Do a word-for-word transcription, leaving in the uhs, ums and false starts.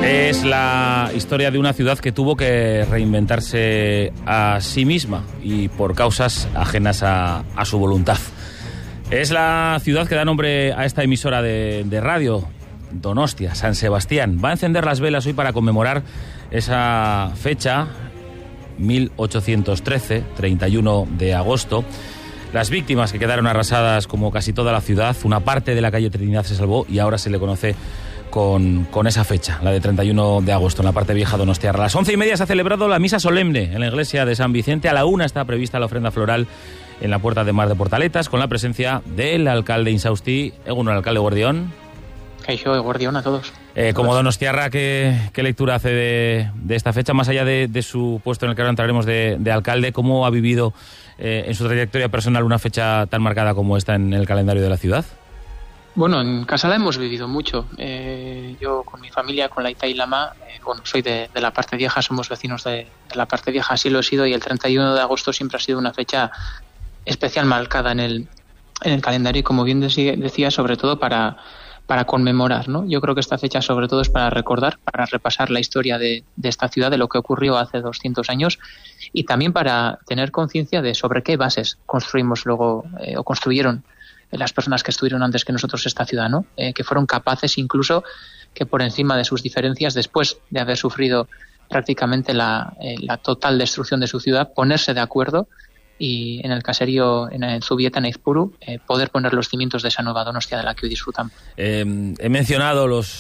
Es la historia de una ciudad que tuvo que reinventarse a sí misma y por causas ajenas a, a su voluntad. Es la ciudad que da nombre a esta emisora de, de radio, Donostia, San Sebastián. Va a encender las velas hoy para conmemorar esa fecha, mil ochocientos trece, treinta y uno de agosto. Las víctimas que quedaron arrasadas como casi toda la ciudad, una parte de la calle Trinidad se salvó y ahora se le conoce Con, con esa fecha, la de treinta y uno de agosto, en la parte vieja donostiarra. A las once y media se ha celebrado la misa solemne en la iglesia de San Vicente. A la una está prevista la ofrenda floral en la Puerta de Mar de Portaletas, con la presencia del alcalde Insaustí. Egunon, alcalde Guardión. Caixo, Guardión a todos. Eh, como donostiarra, ¿qué, ¿qué lectura hace de, de esta fecha? Más allá de, de su puesto en el que ahora entraremos de, de alcalde, ¿cómo ha vivido eh, en su trayectoria personal una fecha tan marcada como esta en el calendario de la ciudad? Bueno, en casa la hemos vivido mucho. Eh, yo con mi familia, con la Ita y la Ma, eh, bueno, soy de, de la parte vieja, somos vecinos de, de la parte vieja, así lo he sido, y el treinta y uno de agosto siempre ha sido una fecha especial marcada en el, en el calendario y, como bien decía, decía sobre todo para, para conmemorar, ¿no? Yo creo que esta fecha sobre todo es para recordar, para repasar la historia de, de esta ciudad, de lo que ocurrió hace doscientos años, y también para tener conciencia de sobre qué bases construimos luego eh, o construyeron las personas que estuvieron antes que nosotros esta ciudad, ¿no? Eh, que fueron capaces incluso que por encima de sus diferencias, después de haber sufrido prácticamente la, eh, la total destrucción de su ciudad, ponerse de acuerdo y en el caserío, en el Zubieta, en Aizpuru, eh, poder poner los cimientos de esa nueva Donostia de la que hoy disfrutamos. Eh, he mencionado los